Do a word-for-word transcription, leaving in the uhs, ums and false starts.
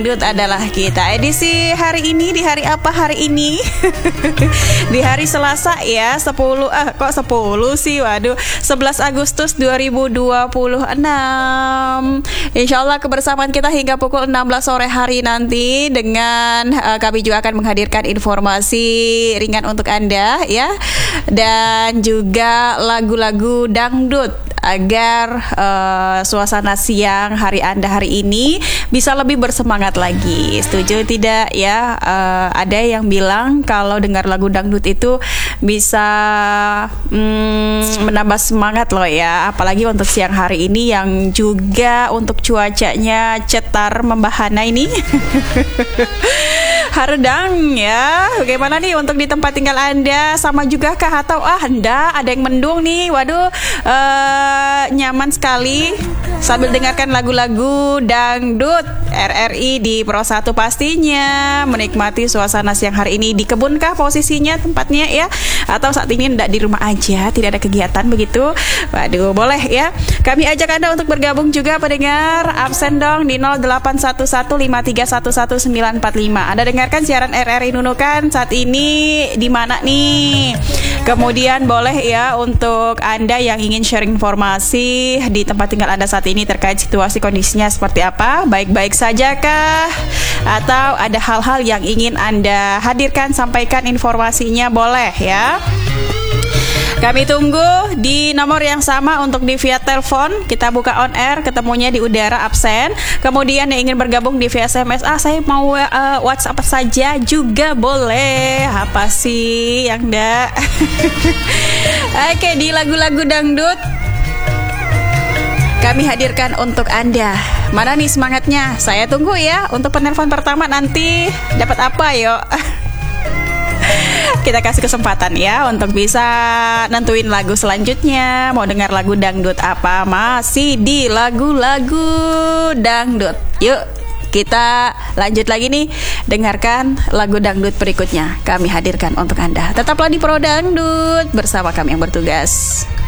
Dangdut adalah kita. Edisi hari ini, di hari apa hari ini? Di hari Selasa ya, sepuluh ah kok sepuluh sih, waduh, sebelas Agustus dua ribu dua puluh enam. Insya Allah kebersamaan kita hingga pukul enam belas sore hari nanti. Dengan uh, kami juga akan menghadirkan informasi ringan untuk Anda ya, dan juga lagu-lagu dangdut agar uh, suasana siang hari Anda hari ini bisa lebih bersemangat lagi. Setuju tidak ya? Uh, ada yang bilang kalau dengar lagu dangdut itu bisa mm, menambah semangat loh ya. Apalagi untuk siang hari ini yang juga untuk cuacanya cetar membahana ini. Haredang ya. Bagaimana nih untuk di tempat tinggal Anda? Sama juga kah atau ah Anda ada yang mendung nih? Waduh, uh, nyaman sekali sambil dengarkan lagu-lagu dangdut R R I di Pro satu pastinya. Menikmati suasana siang hari ini. Di kebun kah posisinya tempatnya ya? Atau saat ini tidak di rumah aja, tidak ada kegiatan begitu? Waduh, boleh ya. Kami ajak Anda untuk bergabung juga pendengar. Absen dong di nol delapan satu satu lima tiga satu satu sembilan empat lima. Anda dengarkan siaran R R I Nunukan saat ini di mana nih? Kemudian boleh ya untuk Anda yang ingin sharing informasi di tempat tinggal Anda saat ini terkait situasi kondisinya seperti apa? Baik-baik saja kah? Atau ada hal-hal yang ingin Anda hadirkan, sampaikan informasinya, boleh ya. Kami tunggu di nomor yang sama untuk di via telepon. Kita buka on air, ketemunya di udara absen. Kemudian yang ingin bergabung di via S M S, ah saya mau uh, WhatsApp saja juga boleh. Apa sih yang enggak? Oke, di lagu-lagu dangdut kami hadirkan untuk Anda. Mana nih semangatnya? Saya tunggu ya. Untuk penelpon pertama nanti dapat apa yuk? Kita kasih kesempatan ya untuk bisa nentuin lagu selanjutnya. Mau dengar lagu dangdut apa? Masih di lagu-lagu dangdut. Yuk kita lanjut lagi nih. Dengarkan lagu dangdut berikutnya. Kami hadirkan untuk Anda. Tetaplah di Pro Dangdut bersama kami yang bertugas.